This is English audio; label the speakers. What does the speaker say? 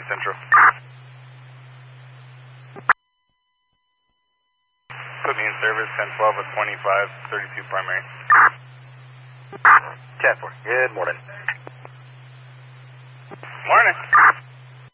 Speaker 1: Central. Put me in service, 1012 at 25, 32 primary.
Speaker 2: 10-4, good morning.
Speaker 1: Morning.